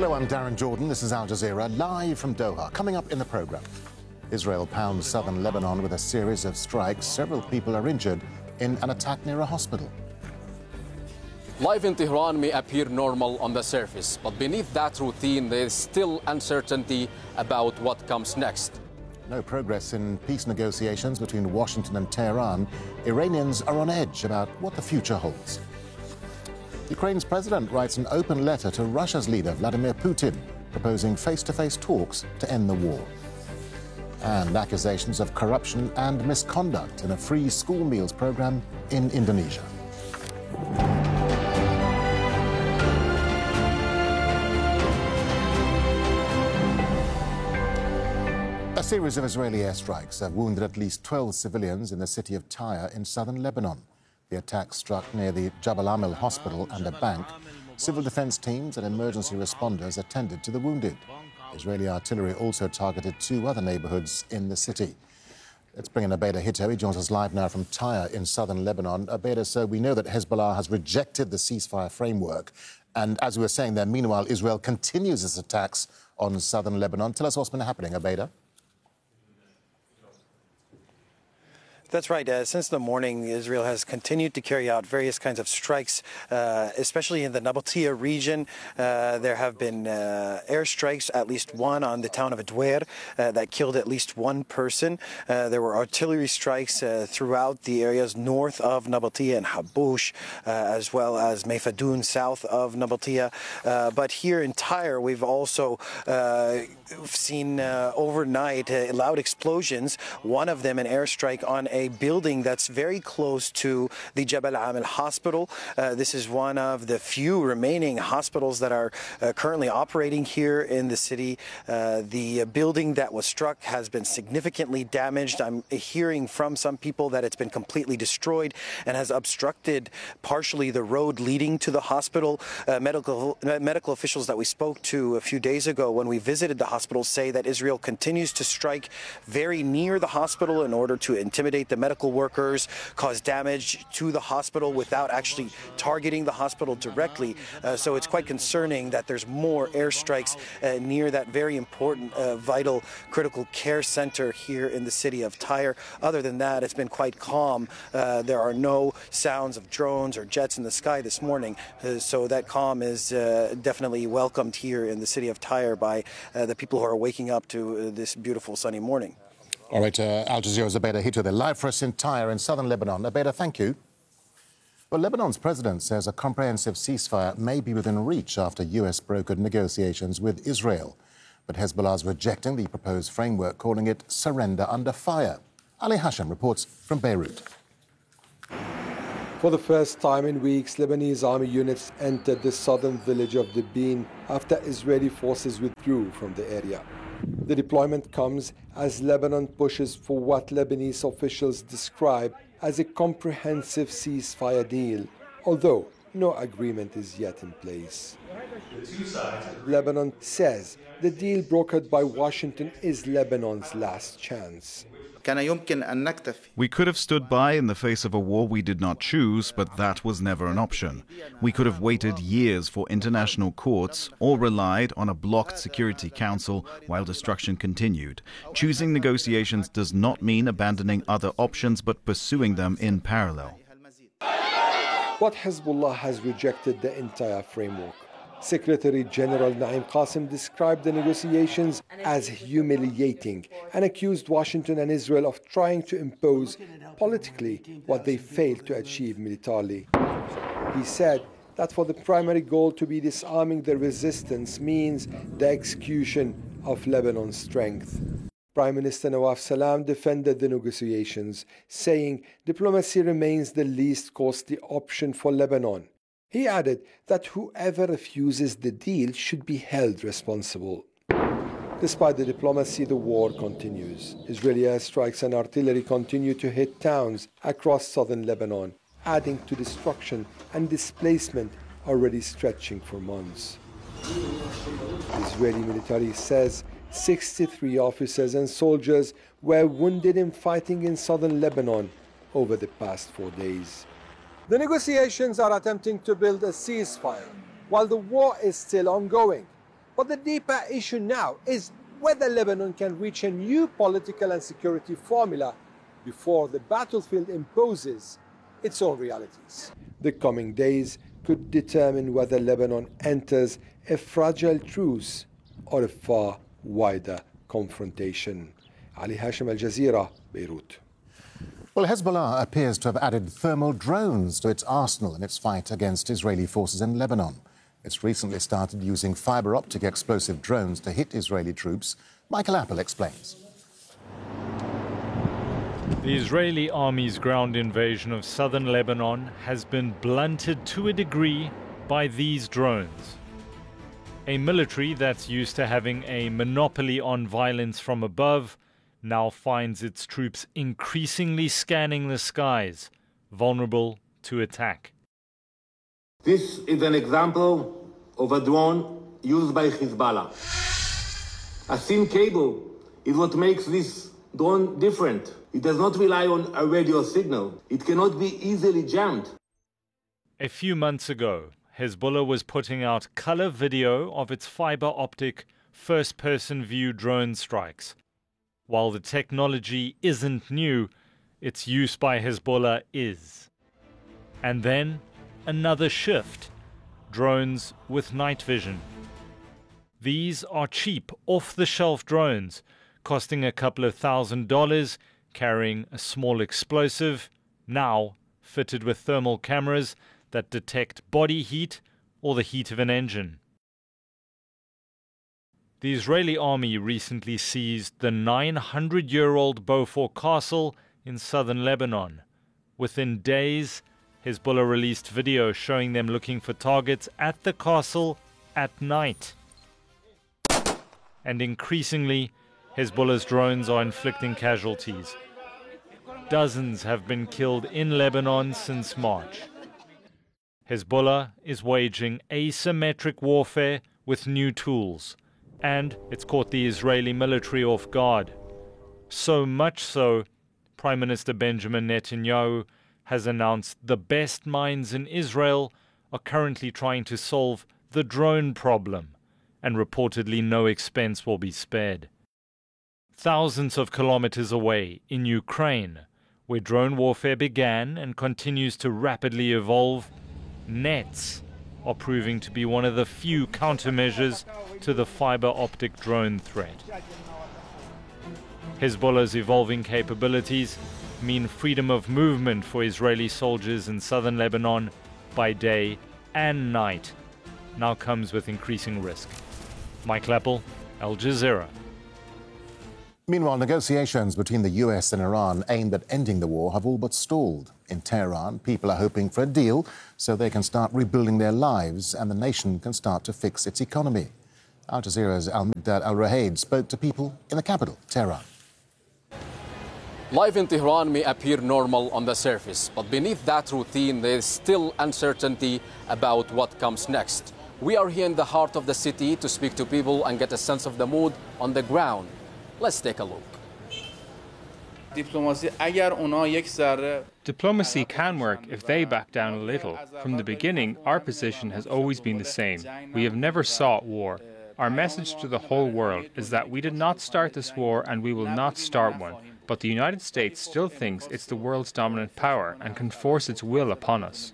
Hello, I'm Darren Jordan. This is Al Jazeera, live from Doha. Coming up in the programme, Israel pounds southern Lebanon with a series of strikes. Several people are injured in an attack near a hospital. Life in Tehran may appear normal on the surface, but beneath that routine, there is still uncertainty about what comes next. No progress in peace negotiations between Washington and Tehran. Iranians are on edge about what the future holds. Ukraine's president writes an open letter to Russia's leader, Vladimir Putin, proposing face-to-face talks to end the war. And accusations of corruption and misconduct in a free school meals program in Indonesia. A series of Israeli airstrikes have wounded at least 12 civilians in the city of Tyre in southern Lebanon. The attack struck near the Jabal Amil hospital and a bank. Civil defense teams and emergency responders attended to the wounded. Israeli artillery also targeted two other neighborhoods in the city. Let's bring in Abeda Hito. He joins us live now from Tyre in southern Lebanon. Abeda, so we know that Hezbollah has rejected the ceasefire framework. And as we were saying there, meanwhile, Israel continues its attacks on southern Lebanon. Tell us what's been happening, Abeda. That's right. Since the morning, Israel has continued to carry out various kinds of strikes, especially in the Nabatea region. There have been airstrikes, at least one on the town of Adwer, that killed at least one person. There were artillery strikes throughout the areas north of Nabatea and Habush, as well as Meifadoun south of Nabatea. But here in Tyre, we've also seen overnight loud explosions, one of them an airstrike on a building that's very close to the Jabal Amil hospital. This is one of the few remaining hospitals that are currently operating here in the city. The building that was struck has been significantly damaged. I'm hearing from some people that it's been completely destroyed and has obstructed partially the road leading to the hospital. Medical officials that we spoke to a few days ago when we visited the hospital say that Israel continues to strike very near the hospital in order to intimidate the medical workers, cause damage to the hospital without actually targeting the hospital directly. So it's quite concerning that there's more airstrikes near that very important, vital, critical care center here in the city of Tyre. Other than that, it's been quite calm. There are no sounds of drones or jets in the sky this morning. So that calm is definitely welcomed here in the city of Tyre by the people who are waking up to this beautiful sunny morning. All right, Al Jazeera's Abeda Hito there, live for us in Tyre in southern Lebanon. Abeda, thank you. Well, Lebanon's president says a comprehensive ceasefire may be within reach after US brokered negotiations with Israel. But Hezbollah's rejecting the proposed framework, calling it surrender under fire. Ali Hashem reports from Beirut. For the first time in weeks, Lebanese army units entered the southern village of Dibin after Israeli forces withdrew from the area. The deployment comes as Lebanon pushes for what Lebanese officials describe as a comprehensive ceasefire deal, although no agreement is yet in place. Lebanon says the deal brokered by Washington is Lebanon's last chance. We could have stood by in the face of a war we did not choose, but that was never an option. We could have waited years for international courts or relied on a blocked Security Council while destruction continued. Choosing negotiations does not mean abandoning other options, but pursuing them in parallel. But Hezbollah has rejected the entire framework. Secretary General Naim Qassem described the negotiations as humiliating and accused Washington and Israel of trying to impose politically what they failed to achieve militarily. He said that for the primary goal to be disarming the resistance means the execution of Lebanon's strength. Prime Minister Nawaf Salam defended the negotiations, saying diplomacy remains the least costly option for Lebanon. He added that whoever refuses the deal should be held responsible. Despite the diplomacy, the war continues. Israeli airstrikes and artillery continue to hit towns across southern Lebanon, adding to destruction and displacement already stretching for months. The Israeli military says 63 officers and soldiers were wounded in fighting in southern Lebanon over the past 4 days. The negotiations are attempting to build a ceasefire while the war is still ongoing. But the deeper issue now is whether Lebanon can reach a new political and security formula before the battlefield imposes its own realities. The coming days could determine whether Lebanon enters a fragile truce or a far wider confrontation. Ali Hashim, Al Jazeera, Beirut. Well, Hezbollah appears to have added thermal drones to its arsenal in its fight against Israeli forces in Lebanon. It's recently started using fibre optic explosive drones to hit Israeli troops. Michael Apple explains. The Israeli army's ground invasion of southern Lebanon has been blunted to a degree by these drones. A military that's used to having a monopoly on violence from above now finds its troops increasingly scanning the skies, vulnerable to attack. This is an example of a drone used by Hezbollah. A thin cable is what makes this drone different. It does not rely on a radio signal. It cannot be easily jammed. A few months ago, Hezbollah was putting out color video of its fiber optic first-person view drone strikes. While the technology isn't new, its use by Hezbollah is. And then another shift: drones with night vision. These are cheap, off-the-shelf drones, costing a couple of $1,000, carrying a small explosive, now fitted with thermal cameras that detect body heat or the heat of an engine. The Israeli army recently seized the 900-year-old Beaufort Castle in southern Lebanon. Within days, Hezbollah released video showing them looking for targets at the castle at night. And increasingly, Hezbollah's drones are inflicting casualties. Dozens have been killed in Lebanon since March. Hezbollah is waging asymmetric warfare with new tools, and it's caught the Israeli military off guard. So much so, Prime Minister Benjamin Netanyahu has announced the best minds in Israel are currently trying to solve the drone problem, and reportedly no expense will be spared. Thousands of kilometers away in Ukraine, where drone warfare began and continues to rapidly evolve, nets are proving to be one of the few countermeasures to the fiber optic drone threat. Hezbollah's evolving capabilities mean freedom of movement for Israeli soldiers in southern Lebanon by day and night now comes with increasing risk. Mike Leppel, Al Jazeera. Meanwhile, negotiations between the US and Iran aimed at ending the war have all but stalled. In Tehran, people are hoping for a deal so they can start rebuilding their lives and the nation can start to fix its economy. Al Jazeera's Al-Miqdad Al-Rahaid spoke to people in the capital, Tehran. Life in Tehran may appear normal on the surface, but beneath that routine there is still uncertainty about what comes next. We are here in the heart of the city to speak to people and get a sense of the mood on the ground. Let's take a look. Diplomacy can work if they back down a little. From the beginning, our position has always been the same. We have never sought war. Our message to the whole world is that we did not start this war and we will not start one. But the United States still thinks it's the world's dominant power and can force its will upon us.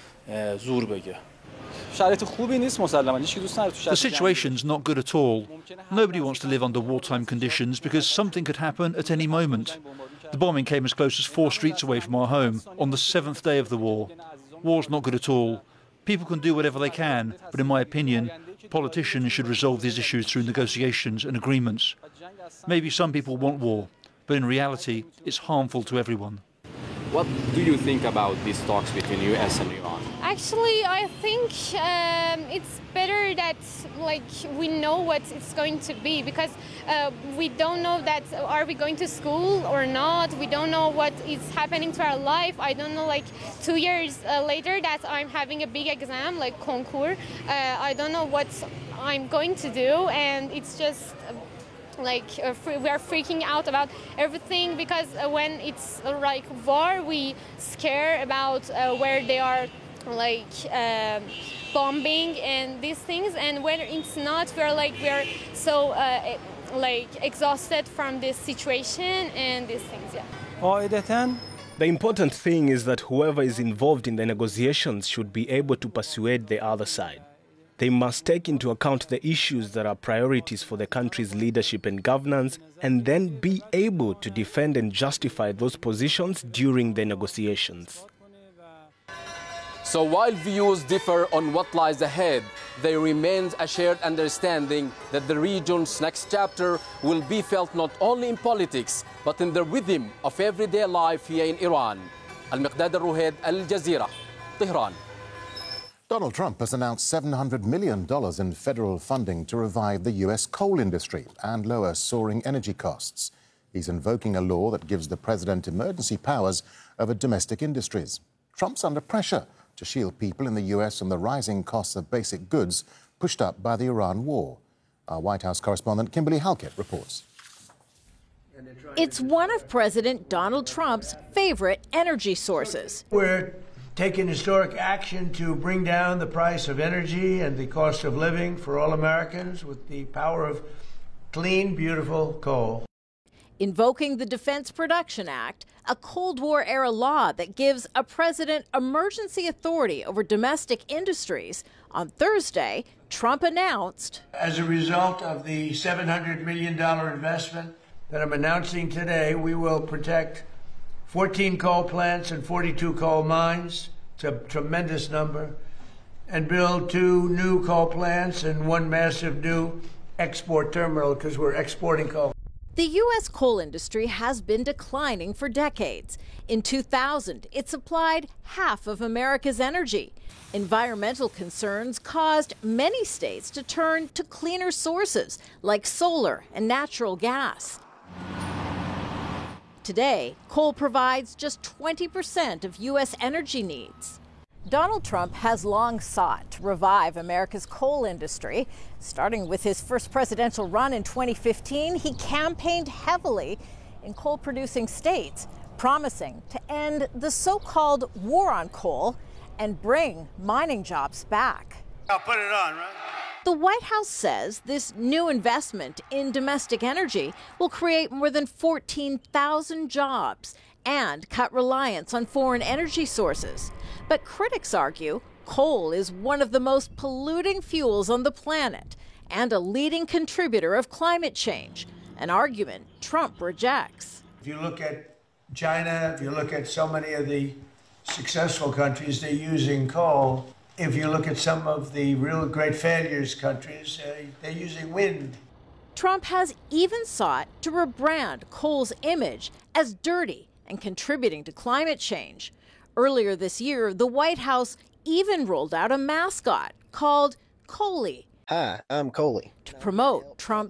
The situation's not good at all. Nobody wants to live under wartime conditions because something could happen at any moment. The bombing came as close as 4 streets away from our home on the 7th day of the war. War's not good at all. People can do whatever they can, but in my opinion, politicians should resolve these issues through negotiations and agreements. Maybe some people want war, but in reality, it's harmful to everyone. What do you think about these talks between US and Iran? Actually, I think it's better that we know what it's going to be, because we don't know that are we going to school or not. We don't know what is happening to our life. I don't know, 2 years later that I'm having a big exam like concours. I don't know what I'm going to do, and it's just we are freaking out about everything, because when it's like war, we scare about where they are bombing and these things, and when it's not, we're so exhausted from this situation and these things. The important thing is that whoever is involved in the negotiations should be able to persuade the other side. They must take into account the issues that are priorities for the country's leadership and governance, and then be able to defend and justify those positions during the negotiations. So while views differ on what lies ahead, there remains a shared understanding that the region's next chapter will be felt not only in politics, but in the rhythm of everyday life here in Iran. Al-Miqdad Al-Ruhaid, Al Jazeera, Tehran. Donald Trump has announced $700 million in federal funding to revive the U.S. coal industry and lower soaring energy costs. He's invoking a law that gives the president emergency powers over domestic industries. Trump's under pressure to shield people in the U.S. from the rising costs of basic goods pushed up by the Iran war. Our White House correspondent Kimberly Halkett reports. It's one of President Donald Trump's favorite energy sources. We're taking historic action to bring down the price of energy and the cost of living for all Americans with the power of clean, beautiful coal. Invoking the Defense Production Act, a Cold War-era law that gives a president emergency authority over domestic industries, on Thursday, Trump announced, as a result of the $700 million investment that I'm announcing today, we will protect 14 coal plants and 42 coal mines. It's a tremendous number. And build 2 new coal plants and 1 massive new export terminal, because we're exporting coal. The U.S. coal industry has been declining for decades. In 2000, it supplied half of America's energy. Environmental concerns caused many states to turn to cleaner sources like solar and natural gas. Today, coal provides just 20% of U.S. energy needs. Donald Trump has long sought to revive America's coal industry. Starting with his first presidential run in 2015, he campaigned heavily in coal-producing states, promising to end the so-called war on coal and bring mining jobs back. I'll put it on, right? The White House says this new investment in domestic energy will create more than 14,000 jobs and cut reliance on foreign energy sources. But critics argue coal is one of the most polluting fuels on the planet and a leading contributor of climate change, an argument Trump rejects. If you look at China, if you look at so many of the successful countries, they're using coal. If you look at some of the real great failures countries, they're using wind. Trump has even sought to rebrand coal's image as dirty and contributing to climate change. Earlier this year, the White House even rolled out a mascot called Coley. Hi, I'm Coley. To promote Trump's